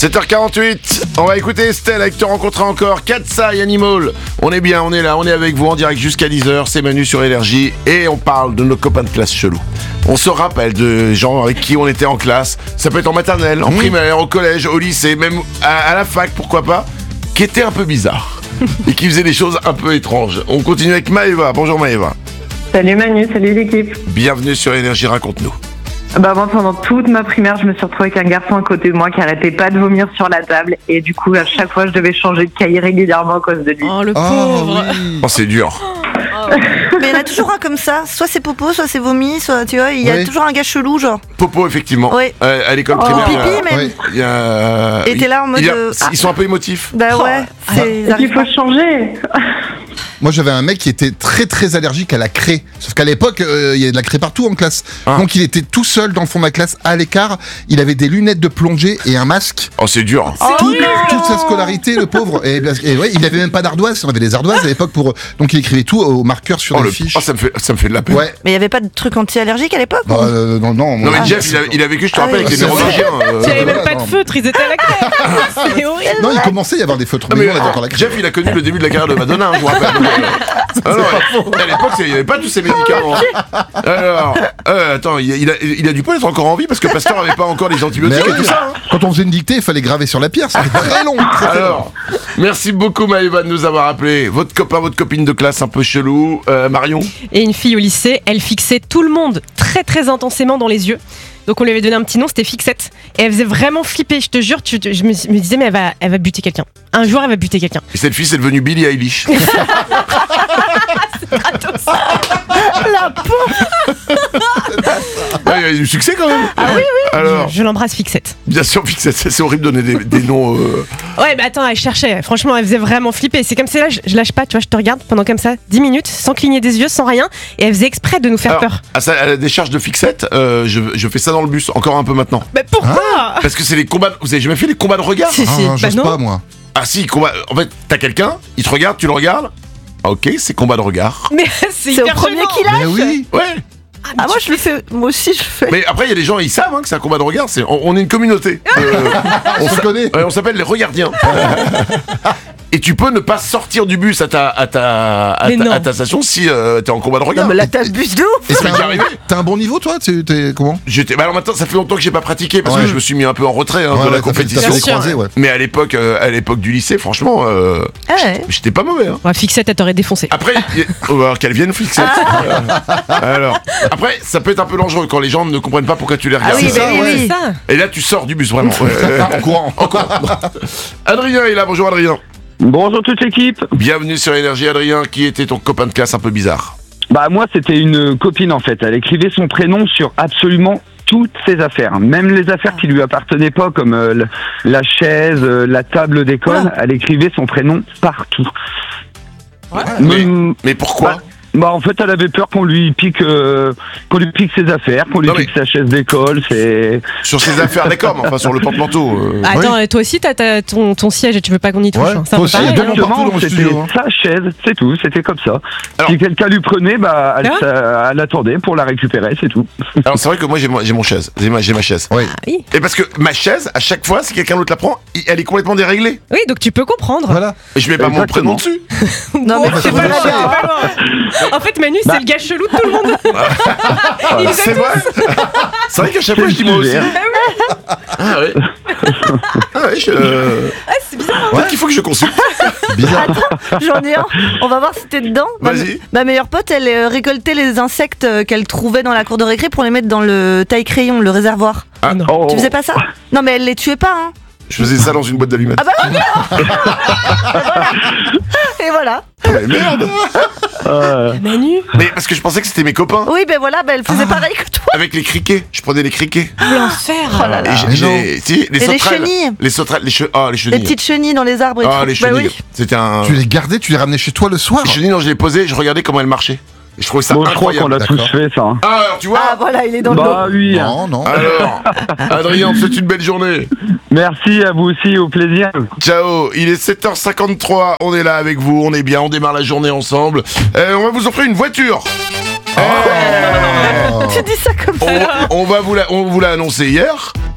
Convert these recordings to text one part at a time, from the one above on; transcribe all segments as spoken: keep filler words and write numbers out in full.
sept heures quarante-huit, on va écouter Estelle avec Te rencontrer encore, Katsai Animal. On est bien, on est là, on est avec vous en direct jusqu'à dix heures, c'est Manu sur Énergie et on parle de nos copains de classe chelous. On se rappelle de gens avec qui on était en classe, ça peut être en maternelle, en mmh. primaire, au collège, au lycée, même à, à la fac, pourquoi pas, qui étaient un peu bizarres et qui faisaient des choses un peu étranges. On continue avec Maëva. Bonjour Maëva. Salut Manu, salut l'équipe. Bienvenue sur Énergie, raconte-nous. Bah moi, pendant toute ma primaire, je me suis retrouvée avec un garçon à côté de moi qui arrêtait pas de vomir sur la table et du coup, à chaque fois, je devais changer de cahier régulièrement à cause de lui. Oh, le Oh, pauvre. oui. Oh, c'est dur. Oh. Mais il y en a toujours un comme ça, soit c'est Popo, soit c'est vomi, soit tu vois, il y a Oui. toujours un gars chelou genre. Popo, effectivement. Oui. Euh, à l'école Oh, primaire. pipi euh, même. Oui. il y a... Et t'es là en mode, il y a- euh, Ils sont un peu émotifs. Bah ouais, c'est, ils Et arrivent qu'il faut changer. Moi, j'avais un mec qui était très très allergique à la craie. Sauf qu'à l'époque, euh, il y avait de la craie partout en classe. Ah. Donc, il était tout seul dans le fond de ma classe, à l'écart. Il avait des lunettes de plongée et un masque. Oh, c'est dur. Oh, Tout- non. toute sa scolarité, le pauvre. Et, et ouais, il avait même pas d'ardoise. On avait des ardoises à l'époque pour. Donc, il écrivait tout au marqueur sur Oh, les le... fiches. oh, ça me fait, ça me fait de la peine. Ouais. Mais il y avait pas de truc anti-allergique à l'époque Bah, ou- euh, non, non. Non, mais moi- Jeff, il a, il a vécu, je te Ah rappelle, oui, avec les c'est vrai. neuronorgiens. euh, Il n'y avait même voilà, pas de non. feutre, ils étaient à la crème. C'est horrible. Non, il commençait à y avoir des feutres. Non, Mais mais on avait euh, encore la craie. Jeff, il a connu le début de la carrière de Madonna, hein, je vous rappelle. Donc, euh, alors, à l'époque, c'est- il n'y avait pas tous ces médicaments. Alors, euh, attends, il a, il, a, il a dû pas être encore en vie parce que Pasteur n'avait pas encore les Mais antibiotiques et oui, tout ça. hein. quand on faisait une dictée, il fallait graver sur la pierre. C'était très long. Très, très long. Alors, merci beaucoup Maëva de nous avoir appelé. Votre copain, votre copine de classe un peu chelou, euh, Marion. Et une fille au lycée, elle fixait tout le monde très très intensément dans les yeux. Donc on lui avait donné un petit nom, c'était Fixette. Et elle faisait vraiment flipper, je te jure, tu- tu- je me, me disais mais elle va, elle va buter quelqu'un. Un jour elle va buter quelqu'un. Et cette fille, c'est devenue Billie Eilish. La pauvre. Ouais, il y a eu du succès quand même. Ah oui, oui. Alors, Je, je l'embrasse Fixette. bien sûr, Fixette, c'est c'est horrible de donner des, des noms. euh, Ouais mais attends, elle cherchait, franchement elle faisait vraiment flipper. C'est comme ça, là, je, je lâche pas, tu vois, je te regarde pendant comme ça, dix minutes, sans cligner des yeux, sans rien. Et elle faisait exprès de nous faire Alors, peur. à, sa- à la décharge de Fixette, euh, je, je fais ça dans le bus, encore un peu maintenant. Mais pourquoi Parce que c'est les combats. Vous avez jamais fait les combats de regard? Si, Ah, si. non, Bah j'ose non. pas, moi. Ah si, combat. En fait, t'as quelqu'un, il te regarde, tu le regardes. Ah, ok, c'est combat de regard. Mais c'est C'est au hyper premier gênant. qu'il lâche. Mais oui. Ouais. Ah moi je le fais, moi aussi je le fais. Mais après, il y a des gens, ils savent hein, que c'est un combat de regard. C'est, on, on est une communauté. Euh, On se s'a- connaît. ouais, on s'appelle les regardiens. Et tu peux ne pas sortir du bus à ta, à ta, à Mais ta, non. à ta station si euh, t'es en combat de regard. Non mais là t'abuses de ouf. Et Ça m'est t'as déjà un, arrivé. t'as un bon niveau, toi? T'es, t'es comment? J'étais, bah alors maintenant, ça fait longtemps que j'ai pas pratiqué parce Ouais. que je me suis mis un peu en retrait hein, Ouais, de la ouais, t'as fait- compétition. t'as fait les Bien sûr. croisés, ouais. Mais à l'époque, euh, à l'époque du lycée, franchement, euh, Ah ouais. j'étais pas mauvais. Hein. Ouais, Fixette, elle t'aurait défoncé. Après, y a- on va voir qu'elle vienne Fixette. Alors, après, ça peut être un peu dangereux quand les gens ne comprennent pas pourquoi tu les Ah regardes. oui, c'est bah ça, oui, ouais. oui. Ça. Et là, tu sors du bus vraiment. Ouais. En courant. Adrien est là. Bonjour Adrien. Bonjour toute l'équipe. Bienvenue sur Énergie. Adrien, qui était ton copain de classe un peu bizarre? Bah moi c'était une copine en fait. Elle écrivait son prénom sur absolument toutes ses affaires, même les affaires qui lui appartenaient pas, comme euh, le- la chaise, euh, la table d'école. Oula. Elle écrivait son prénom partout. Mais, Même- mais pourquoi? Bah en fait elle avait peur qu'on lui pique, euh, qu'on lui pique ses affaires, qu'on lui Non, mais- pique sa chaise d'école. C'est Sur ses affaires, d'accord, mais enfin sur le porte-manteau. euh, Attends, et toi aussi t'as, t'as ton, ton siège et tu veux pas qu'on y touche. Ouais, hein. C'est un toi peu aussi, pareil, il y a hein. deux partout exactement, dans le c'était studio, hein. sa chaise, c'est tout, c'était comme ça. Alors- Si quelqu'un lui prenait, bah elle, Ah. s'a- elle attendait pour la récupérer, c'est tout. Alors c'est vrai que moi j'ai, mon- j'ai mon chaise, j'ai ma, j'ai ma chaise. Oui. Ah oui. Et parce que ma chaise, à chaque fois, si quelqu'un d'autre la prend, il- elle est complètement déréglée. Oui, donc tu peux comprendre. Voilà. Et je mets pas mon prénom Exactement. dessus. Non mais Bon, c'est c'est pas pas la loin, c'est pas loin. En fait, Manu, c'est Bah. le gars chelou de tout le monde. Il les a C'est tous. vrai. C'est vrai qu'à chaque fois je dis moi aussi. Ah ouais. Ah ouais, je... euh, Ah, c'est bizarre. Peut-être qu'il faut que je consulte. Bizarre. J'en ai un. On va voir si t'es dedans. Ma- Vas-y. Ma meilleure pote, elle euh, récoltait les insectes euh, qu'elle trouvait dans la cour de récré pour les mettre dans le taille-crayon, le réservoir. Ah, non. Oh. Tu faisais pas ça? Non mais elle les tuait pas, hein. Je faisais ça dans une boîte d'allumettes. Ah bah Et voilà. Mais merde. Euh, Manu, Mais parce que je pensais que c'était mes copains. Oui, ben voilà, ben elle faisait pareil que toi. Avec les criquets. Je prenais les criquets. l'enfer. Oh là là. Et j'ai, mais j'ai- si, les Et les sauterelles. chenilles. Les sauterelles. Les, che- ah, les chenilles. Les petites chenilles dans les arbres et Ah, tout. les Bah chenilles. oui. C'était un. Tu les gardais, tu les ramenais chez toi le soir. Les chenilles, non, je les posais, je regardais comment elles marchaient. Et je trouvais ça bon, je crois qu'on incroyable. l'a tous D'accord. fait ça. hein. Ah, alors tu vois. Ah voilà, il est dans le Bah lot. oui. Non, non. Alors, Adrien, on te souhaite une belle journée. Merci à vous aussi, au plaisir. Ciao, il est sept heures cinquante-trois, on est là avec vous, on est bien, on démarre la journée ensemble. Euh, on va vous offrir une voiture. Oh. Tu dis ça comme ça. On, on va vous la, on vous l'a annoncé hier.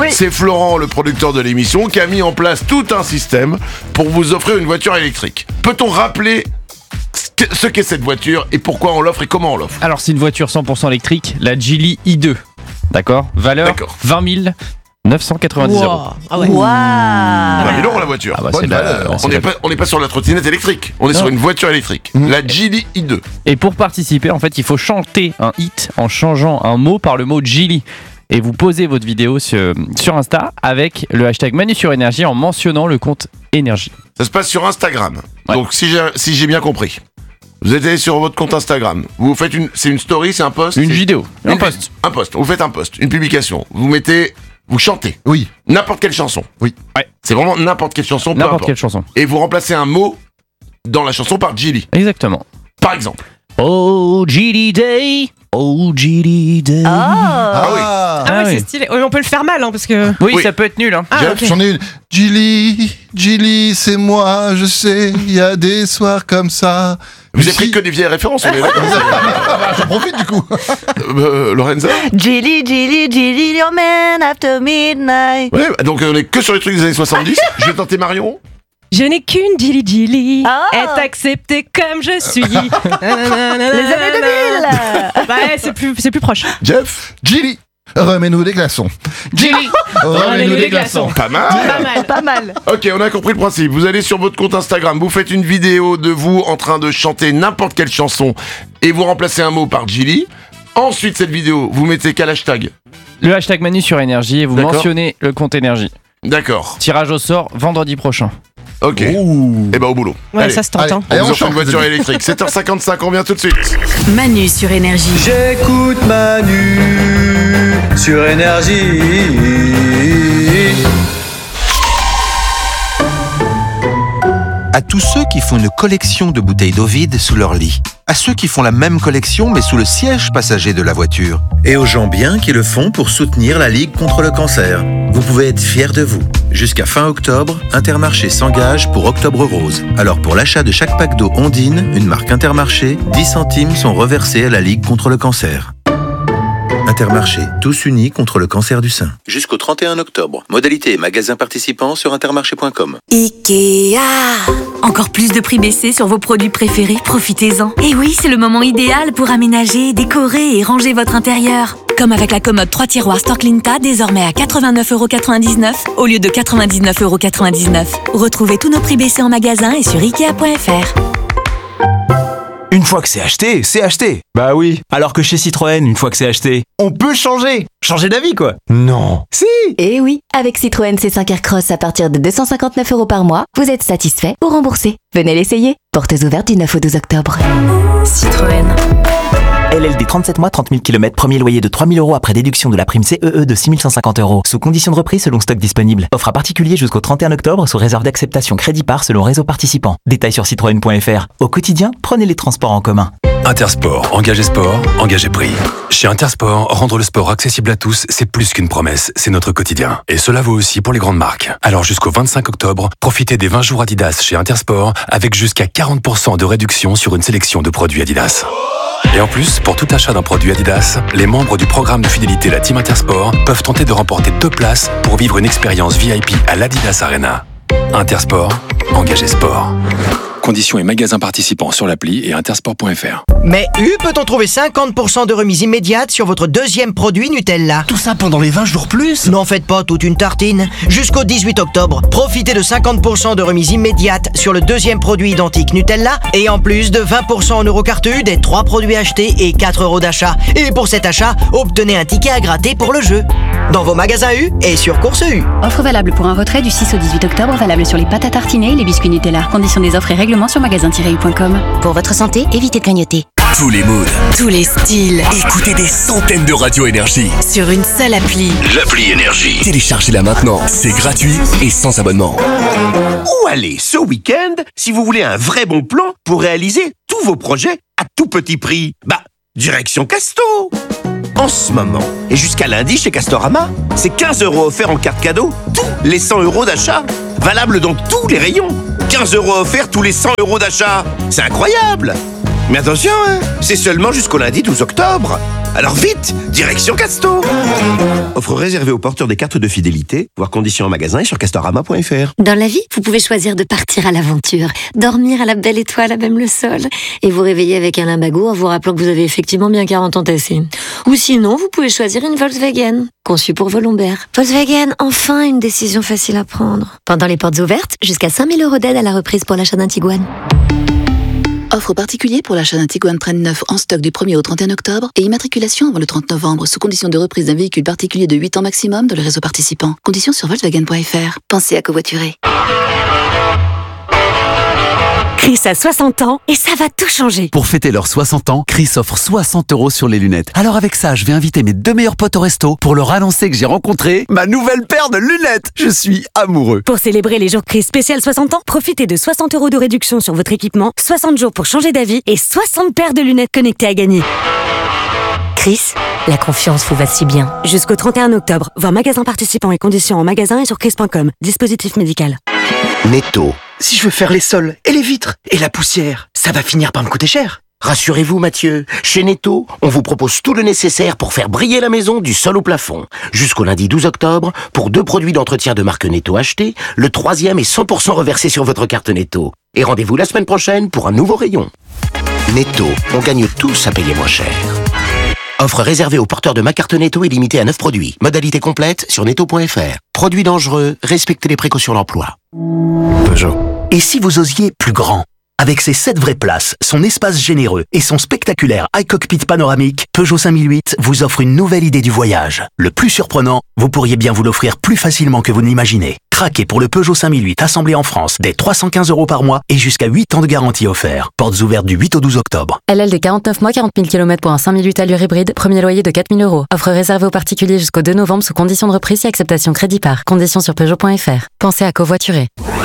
Oui. C'est Florent, le producteur de l'émission, qui a mis en place tout un système pour vous offrir une voiture électrique. Peut-on rappeler ce qu'est cette voiture et pourquoi on l'offre et comment on l'offre? Alors, c'est une voiture cent pour cent électrique, la Geely i deux. D'accord. Valeur D'accord. vingt mille neuf cent quatre-vingt-dix Wow. euros. Ah ouais. Waouh. vingt mille euros la voiture. Ah bah, Bonne c'est la- valeur. c'est On n'est la- pas, on n'est pas sur la trottinette électrique, on est Non. sur une voiture électrique. Mmh. La Geely i deux. Et pour participer, en fait, il faut chanter un hit en changeant un mot par le mot Geely. Et vous posez votre vidéo sur, sur Insta avec le hashtag Manu sur Énergie en mentionnant le compte Énergie. Ça se passe sur Instagram. Ouais. Donc si j'ai si j'ai bien compris, vous êtes allé sur votre compte Instagram, vous faites une, c'est une story, c'est un post, Une c'est- vidéo, un une- post. un post. Vous faites un post, une publication. Vous mettez, vous chantez Oui. n'importe quelle chanson. Oui. Ouais. C'est vraiment n'importe quelle chanson, peu N'importe importe. quelle chanson. Et vous remplacez un mot dans la chanson par Geely, Exactement. par exemple. Oh, Geely Day. Oh, Geely Day. Ah. Ah oui. Ah, Ah ouais, oui. c'est stylé. Ouais, mais on peut le faire mal, hein, parce que. Oui, Oui. ça peut être nul. Hein. Ah, Jeff, ok. J'en ai une. Gilly, Gilly, c'est moi, je sais, il y a des soirs comme ça. Vous avez pris que des vieilles références, on est là. J'en profite du coup. euh, Lorenza. Jilly, Jilly, Jilly, your man after midnight. Ouais, donc on est que sur les trucs des années soixante-dix. Je vais tenter Marion. Je n'ai qu'une Dilly Dilly, Ah. être acceptée comme je suis. Les Les années deux mille. Ouais, c'est plus, c'est plus proche. Jeff. Gilly, remets-nous des glaçons. Gilly, remets-nous des glaçons. Pas mal. Pas mal. Pas mal. Ok, on a compris le principe. Vous allez sur votre compte Instagram, vous faites une vidéo de vous en train de chanter n'importe quelle chanson et vous remplacez un mot par Geely. Ensuite, cette vidéo, vous mettez quel hashtag? Le hashtag Manu sur Énergie et vous D'accord. mentionnez le compte Énergie. D'accord. Tirage au sort vendredi prochain. Ok. Ouh. Et ben au boulot. Ouais, Allez, ça se tente. allez. hein. on Et vous on offre une chante, voiture vas-y. électrique. sept heures cinquante-cinq, on revient tout de suite. Manu sur Énergie. J'écoute Manu sur Énergie. À tous ceux qui font une collection de bouteilles d'eau vide sous leur lit. À ceux qui font la même collection mais sous le siège passager de la voiture. Et aux gens bien qui le font pour soutenir la Ligue contre le cancer. Vous pouvez être fiers de vous. Jusqu'à fin octobre, Intermarché s'engage pour Octobre Rose. Alors pour l'achat de chaque pack d'eau Ondine, une marque Intermarché, dix centimes sont reversés à la Ligue contre le cancer. Intermarché, tous unis contre le cancer du sein. Jusqu'au trente et un octobre. Modalité et magasins participants sur intermarché point com. Ikea. Encore plus de prix baissés sur vos produits préférés, profitez-en. Et oui, c'est le moment idéal pour aménager, décorer et ranger votre intérieur. Comme avec la commode trois tiroirs Storklinta, désormais à quatre-vingt-neuf euros quatre-vingt-dix-neuf au lieu de quatre-vingt-dix-neuf euros quatre-vingt-dix-neuf. Retrouvez tous nos prix baissés en magasin et sur ikea point fr. Une fois que c'est acheté, c'est acheté. Bah oui. Alors que chez Citroën, une fois que c'est acheté, on peut changer. Changer d'avis, quoi. Non. Si. Et oui, avec Citroën C cinq Aircross à partir de deux cent cinquante-neuf euros par mois, vous êtes satisfait ou remboursé. Venez l'essayer. Portes ouvertes du neuf au douze octobre. Citroën. L L D trente-sept mois, trente mille kilomètres, premier loyer de trois mille euros après déduction de la prime C E E de six mille cent cinquante euros. Sous condition de reprise selon stock disponible. Offre à particulier jusqu'au trente et un octobre sous réserve d'acceptation crédit par selon réseau participant. Détails sur citroën point fr. Au quotidien, prenez les transports en commun. Intersport, engagé sport, engagé prix. Chez Intersport, rendre le sport accessible à tous, c'est plus qu'une promesse, c'est notre quotidien. Et cela vaut aussi pour les grandes marques. Alors jusqu'au vingt-cinq octobre, profitez des vingt jours Adidas chez Intersport avec jusqu'à quarante pour cent de réduction sur une sélection de produits Adidas. Et en plus, pour tout achat d'un produit Adidas, les membres du programme de fidélité La Team Intersport peuvent tenter de remporter deux places pour vivre une expérience V I P à l'Adidas Arena. Intersport, engagé sport. Conditions et magasins participants sur l'appli et intersport point fr. Mais U peut-on trouver cinquante pour cent de remise immédiate sur votre deuxième produit Nutella? Tout ça pendant les vingt jours plus? N'en faites pas toute une tartine. Jusqu'au dix-huit octobre, profitez de cinquante pour cent de remise immédiate sur le deuxième produit identique Nutella et en plus de vingt pour cent en Eurocarte U des trois produits achetés et quatre euros d'achat. Et pour cet achat, obtenez un ticket à gratter pour le jeu. Dans vos magasins U et sur Course U. Offre valable pour un retrait du six au dix-huit octobre, valable sur les pâtes à tartiner et les biscuits Nutella. Conditions des offres et règlements sur magasin tiret u point com. Pour votre santé, évitez de grignoter. Tous les moods. Tous les styles. Écoutez des centaines de radios Énergie. Sur une seule appli. L'appli Énergie. Téléchargez-la maintenant. C'est gratuit et sans abonnement. Où aller ce week-end si vous voulez un vrai bon plan pour réaliser tous vos projets à tout petit prix? Bah, direction Casto. En ce moment, et jusqu'à lundi chez Castorama, c'est quinze euros offerts en carte cadeau, tous les cent euros d'achat. Valable dans tous les rayons. quinze euros offerts tous les cent euros d'achat. C'est incroyable. Mais attention, hein, c'est seulement jusqu'au lundi douze octobre. Alors vite, direction Casto. Offre réservée aux porteurs des cartes de fidélité, voir conditions en magasin et sur castorama point f r. Dans la vie, vous pouvez choisir de partir à l'aventure, dormir à la belle étoile à même le sol, et vous réveiller avec un limbago en vous rappelant que vous avez effectivement bien quarante ans tassés. Ou sinon, vous pouvez choisir une Volkswagen, conçue pour vos lombaires. Volkswagen, enfin une décision facile à prendre. Pendant les portes ouvertes, jusqu'à cinq mille euros d'aide à la reprise pour l'achat d'un Tiguan. Offre particulier pour l'achat d'un Tiguan Train neuf en stock du premier au trente et un octobre et immatriculation avant le trente novembre sous condition de reprise d'un véhicule particulier de huit ans maximum dans le réseau participant. Conditions sur volkswagen point f r. Pensez à covoiturer. Chris a soixante ans et ça va tout changer. Pour fêter leurs soixante ans, Chris offre soixante euros sur les lunettes. Alors avec ça, je vais inviter mes deux meilleurs potes au resto pour leur annoncer que j'ai rencontré ma nouvelle paire de lunettes. Je suis amoureux. Pour célébrer les jours Chris spécial soixante ans, profitez de soixante euros de réduction sur votre équipement, soixante jours pour changer d'avis et soixante paires de lunettes connectées à gagner. Chris, la confiance vous va si bien. Jusqu'au trente et un octobre, voir magasin participant et conditions en magasin et sur chris point com. Dispositif médical. Netto. Si je veux faire les sols et les vitres et la poussière, ça va finir par me coûter cher. Rassurez-vous Mathieu, chez Netto, on vous propose tout le nécessaire pour faire briller la maison du sol au plafond. Jusqu'au lundi douze octobre, pour deux produits d'entretien de marque Netto achetés, le troisième est cent pour cent reversé sur votre carte Netto. Et rendez-vous la semaine prochaine pour un nouveau rayon. Netto, on gagne tous à payer moins cher. Offre réservée aux porteurs de ma carte Netto et limitée à neuf produits. Modalité complète sur netto point f r. Produits dangereux, respectez les précautions d'emploi. Peugeot. Et si vous osiez plus grand? Avec ses sept vraies places, son espace généreux et son spectaculaire iCockpit panoramique, Peugeot cinq mille huit vous offre une nouvelle idée du voyage. Le plus surprenant, vous pourriez bien vous l'offrir plus facilement que vous ne l'imaginez. Craquez pour le Peugeot cinq mille huit assemblé en France dès trois cent quinze euros par mois et jusqu'à huit ans de garantie offert. Portes ouvertes du huit au douze octobre. L L D quarante-neuf mois, quarante mille kilomètres pour un cinq mille huit allure hybride, premier loyer de quatre mille euros. Offre réservée aux particuliers jusqu'au deux novembre sous condition de reprise et acceptation crédit par. Conditions sur peugeot point f r. Pensez à covoiturer.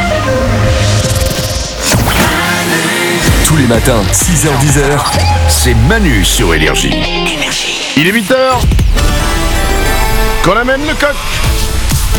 Tous les matins, six heures dix heures, c'est Manu sur Énergie. Il est huit heures. Qu'on amène le coq.